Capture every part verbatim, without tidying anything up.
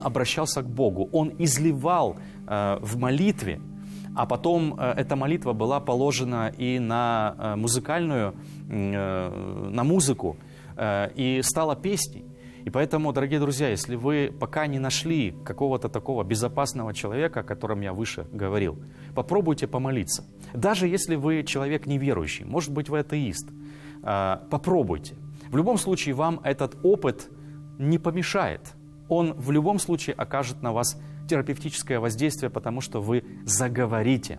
обращался к Богу, он изливал э, в молитве, а потом э, эта молитва была положена и на э, музыкальную, э, на музыку, э, и стала песней. И поэтому, дорогие друзья, если вы пока не нашли какого-то такого безопасного человека, о котором я выше говорил, попробуйте помолиться. Даже если вы человек неверующий, может быть, вы атеист, э, попробуйте. В любом случае, вам этот опыт не помешает. Он в любом случае окажет на вас терапевтическое воздействие, потому что вы заговорите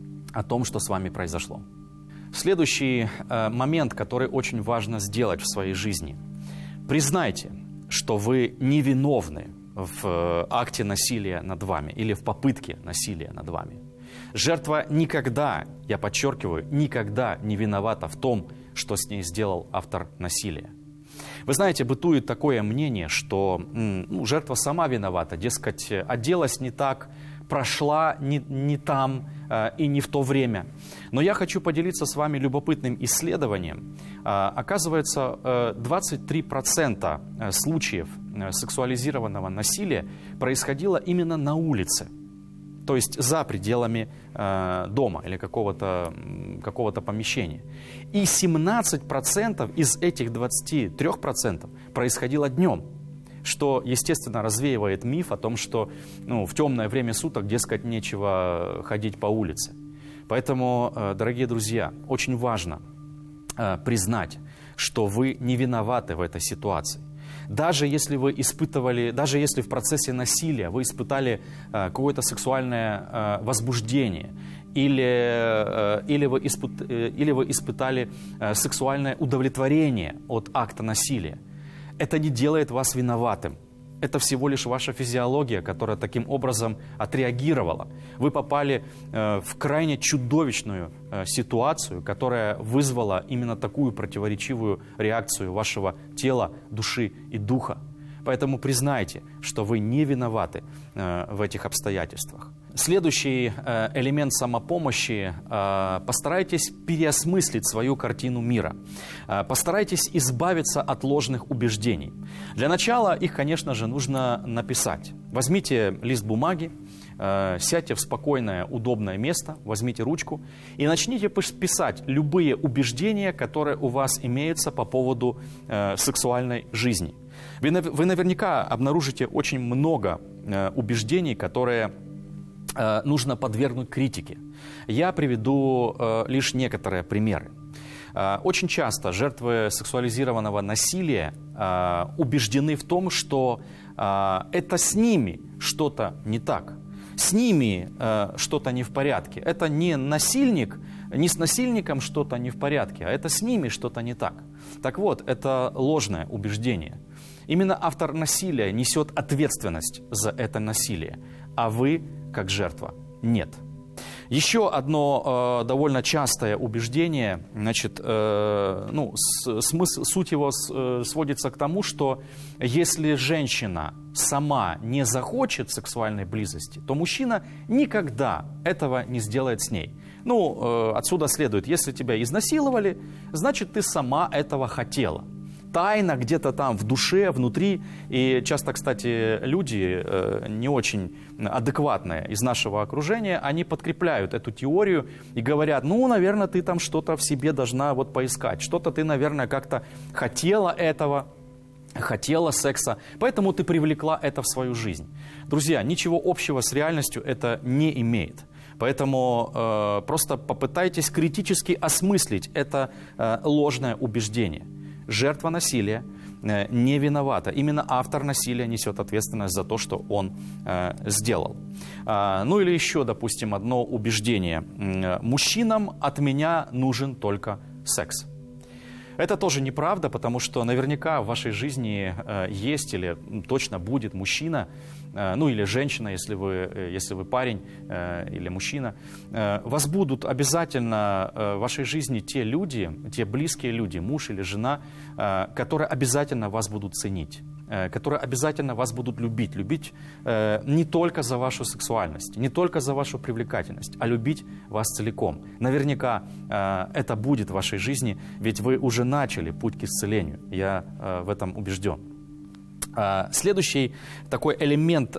о том, что с вами произошло. Следующий э, момент, который очень важно сделать в своей жизни. Признайте, что вы невиновны в э, акте насилия над вами или в попытке насилия над вами. Жертва никогда, я подчеркиваю, никогда не виновата в том, что с ней сделал автор насилия. Вы знаете, бытует такое мнение, что ну, жертва сама виновата, дескать, оделась не так, прошла не, не там э, и не в то время. Но я хочу поделиться с вами любопытным исследованием. Э, оказывается, э, двадцать три процента случаев сексуализированного насилия происходило именно на улице. То есть за пределами э, дома или какого-то какого-то помещения. И семнадцать процентов из этих двадцати трёх процентов происходило днем, что, естественно, развеивает миф о том, что ну, в темное время суток, дескать, нечего ходить по улице. Поэтому, э, дорогие друзья, очень важно э, признать, что вы не виноваты в этой ситуации. Даже если вы испытывали, даже если в процессе насилия вы испытали э, какое-то сексуальное э, возбуждение, или, э, или, вы испыт, э, или вы испытали э, сексуальное удовлетворение от акта насилия, это не делает вас виноватым. Это всего лишь ваша физиология, которая таким образом отреагировала. Вы попали э, в крайне чудовищную э, ситуацию, которая вызвала именно такую противоречивую реакцию вашего тела, души и духа. Поэтому признайте, что вы не виноваты э, в этих обстоятельствах. Следующий э, элемент самопомощи э, – постарайтесь переосмыслить свою картину мира. Э, постарайтесь избавиться от ложных убеждений. Для начала их, конечно же, нужно написать. Возьмите лист бумаги, э, сядьте в спокойное, удобное место, возьмите ручку и начните писать любые убеждения, которые у вас имеются по поводу э, сексуальной жизни. Вы, вы наверняка обнаружите очень много э, убеждений, которые э, нужно подвергнуть критике. Я приведу э, лишь некоторые примеры. Э, очень часто жертвы сексуализированного насилия э, убеждены в том, что э, это с ними что-то не так. С ними э, что-то не в порядке. Это не насильник, не с насильником что-то не в порядке, а это с ними что-то не так. Так вот, это ложное убеждение. Именно автор насилия несет ответственность за это насилие, а вы, как жертва, нет. Еще одно э, довольно частое убеждение, значит, э, ну, с, смысл, суть его с, э, сводится к тому, что если женщина сама не захочет сексуальной близости, то мужчина никогда этого не сделает с ней. Ну, э, отсюда следует, если тебя изнасиловали, значит, ты сама этого хотела. Тайна где-то там в душе, внутри. И часто, кстати, люди э, не очень адекватные из нашего окружения, они подкрепляют эту теорию и говорят, ну, наверное, ты там что-то в себе должна вот поискать. Что-то ты, наверное, как-то хотела этого, хотела секса, поэтому ты привлекла это в свою жизнь. Друзья, ничего общего с реальностью это не имеет. Поэтому э, просто попытайтесь критически осмыслить это э, ложное убеждение. Жертва насилия э, не виновата. Именно автор насилия несет ответственность за то, что он э, сделал. А, ну или еще, допустим, одно убеждение. Мужчинам от меня нужен только секс. Это тоже неправда, потому что наверняка в вашей жизни э, есть или точно будет мужчина, э, ну или женщина, если вы, э, если вы парень э, или мужчина. Э, вас будут обязательно э, в вашей жизни те люди, те близкие люди, муж или жена, э, которые обязательно вас будут ценить, э, которые обязательно вас будут любить. Любить э, не только за вашу сексуальность, не только за вашу привлекательность, а любить вас целиком. Наверняка э, это будет в вашей жизни, ведь вы уже начали путь к исцелению. Я э, в этом убежден. Э, следующий такой элемент